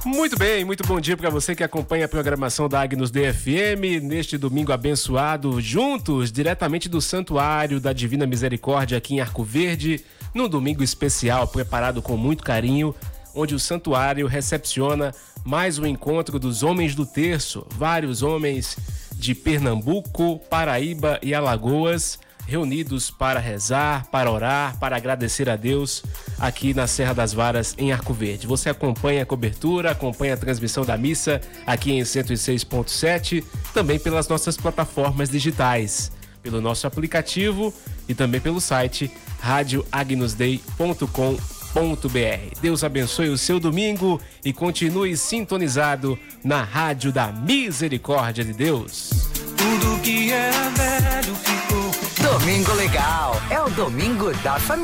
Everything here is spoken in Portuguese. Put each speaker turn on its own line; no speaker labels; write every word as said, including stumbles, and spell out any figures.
Muito bem, muito bom dia para você que acompanha a programação da Agnus D F M neste domingo abençoado, juntos, diretamente do Santuário da Divina Misericórdia aqui em Arco Verde, num domingo especial preparado com muito carinho, onde o santuário recepciona mais um encontro dos homens do terço, vários homens de Pernambuco, Paraíba e Alagoas, reunidos para rezar, para orar, para agradecer a Deus aqui na Serra das Varas, em Arco Verde. Você acompanha a cobertura, acompanha a transmissão da missa aqui em cento e seis ponto sete, também pelas nossas plataformas digitais, pelo nosso aplicativo e também pelo site rádio agnus dei ponto com ponto br. Deus abençoe o seu domingo e continue sintonizado na Rádio da Misericórdia de Deus.
Tudo que era velho ficou.
Domingo legal, é o domingo da família.